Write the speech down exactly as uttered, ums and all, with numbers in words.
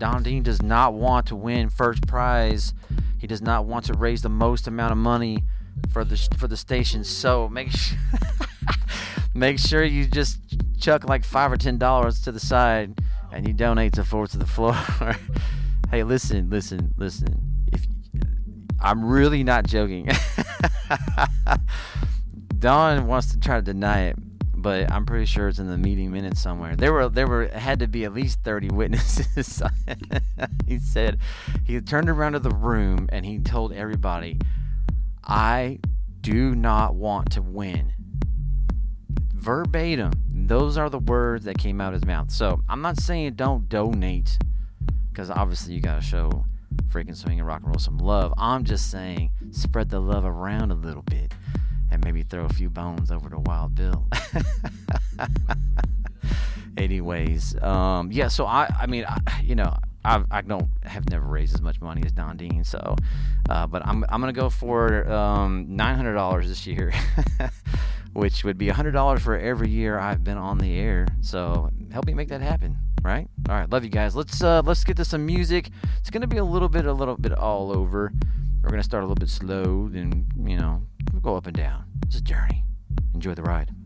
Don Dean does not want to win first prize. He does not want to raise the most amount of money for the for the station. So make sure make sure you just chuck like five or ten dollars to the side and you donate to Fourth to the Floor. Hey, listen, listen, listen. If I'm really not joking. Don wants to try to deny it, but I'm pretty sure it's in the meeting minutes somewhere. There were there were had to be at least thirty witnesses. He said he turned around to the room and he told everybody, "I do not want to win." Verbatim, those are the words that came out of his mouth. So I'm not saying don't donate, because obviously you gotta show freaking swing and rock and roll some love. I'm just saying spread the love around a little bit. And maybe throw a few bones over to Wild Bill. Anyways, um, yeah. So I, I mean, I, you know, I, I don't have never raised as much money as Don Dean. So, uh, but I'm, I'm gonna go for um, nine hundred dollars this year, which would be a hundred dollars for every year I've been on the air. So help me make that happen, right? All right, love you guys. Let's, uh, let's get to some music. It's gonna be a little bit, a little bit all over. We're gonna start a little bit slow, then you know. We'll go up and down. It's a journey. Enjoy the ride.